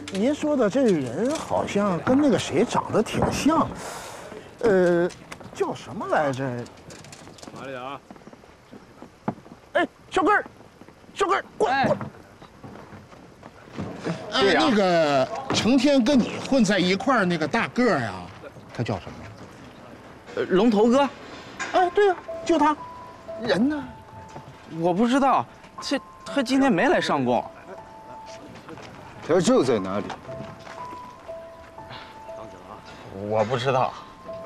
您说的这人好像跟那个谁长得挺像，叫什么来着？ 哪里啊？ 哎，小根儿，小根儿，过来。 对呀那个成天跟你混在一块儿那个大个儿呀，他叫什么？ 龙头哥， 哎，对呀，就他。人呢？ 我不知道，他今天没来上供。 他肉在哪里？ 我不知道。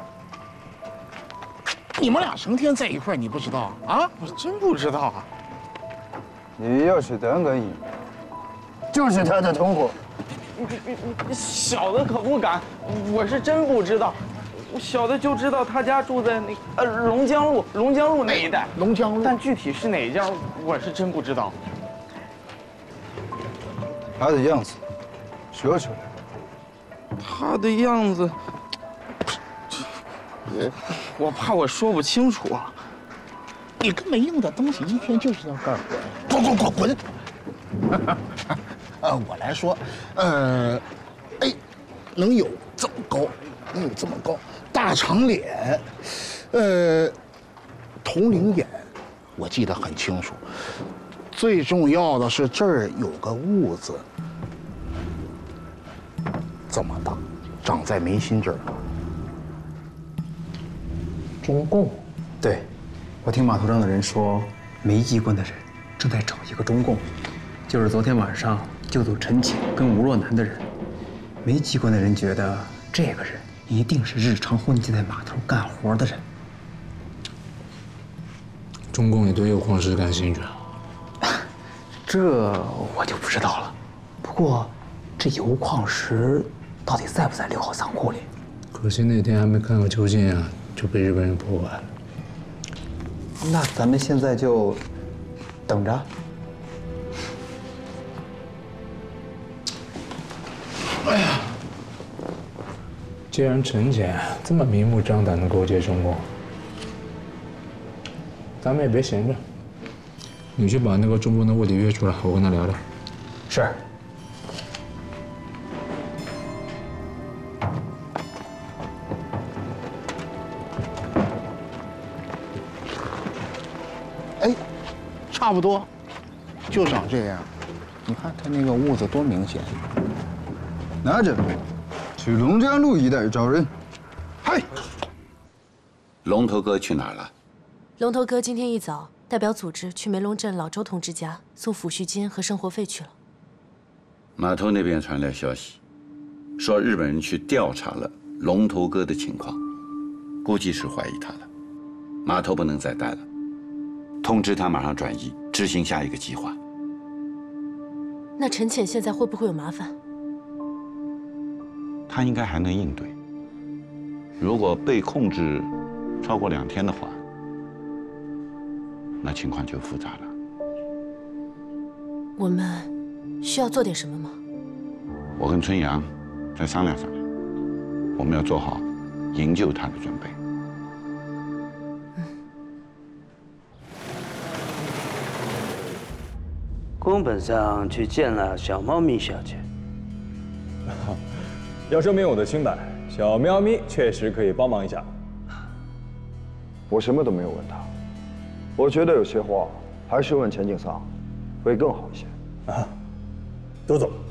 你们俩成天在一块儿，你不知道啊？ 我真不知道啊。 你要是胆敢隐瞒，就是他的同伙。 小的可不敢，我是真不知道。小的就知道他家住在那龙江路那一带。 龙江路， 但具体是哪一家，我是真不知道。 他的样子，说出来。 他的样子，我怕我说不清楚。 你个没用的东西，一天就知道干活。滚！我来说，能有这么高，能有这么高，大长脸，铜铃眼，我记得很清楚。最重要的是这儿有个痦子，这么大，长在眉心这儿。 中共？ 对，我听码头上的人说，梅机关的人正在找一个中共，就是昨天晚上救走陈潜跟吴若楠的人。梅机关的人觉得这个人一定是日常混迹在码头干活的人。 中共也对铀矿石感兴趣啊？ 这我就不知道了。不过，这铀矿石到底在不在6号仓库里？ 可惜那天还没看个究竟啊，就被日本人破坏了。 那咱们现在就等着。 哎呀，既然陈潜这么明目张胆的勾结中共，咱们也别闲着。你去把那个中共的卧底约出来，我跟他聊聊。 是。 哎，差不多，就长这样。你看他那个痦子多明显。 拿着，去龙江路一带找人。 嗨， 龙头哥去哪儿了？ 龙头哥今天一早代表组织去梅龙镇老周同志家送抚恤金和生活费去了。 码头那边传来消息，说日本人去调查了龙头哥的情况，估计是怀疑他了。码头不能再待了，通知他马上转移，执行下一个计划。 那陈潜现在会不会有麻烦？ 他应该还能应对。如果被控制超过2天的话，那情况就复杂了。 我们需要做点什么吗？ 我跟春阳再商量商量，我们要做好营救他的准备。 宫本上去见了小猫咪小姐。 要证明我的清白，小喵咪确实可以帮忙一下。 我什么都没有问他，我觉得有些话还是问钱景桑会更好一些。 啊，都走。